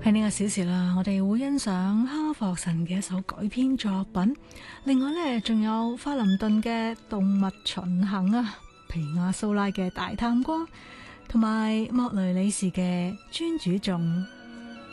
喺呢個小時啦，我哋會欣賞哈霍神嘅一首改編作品，另外呢，仲有法林頓嘅動物巡行啊，皮亞蘇拉嘅大探戈，同埋莫雷里士嘅尊主頌。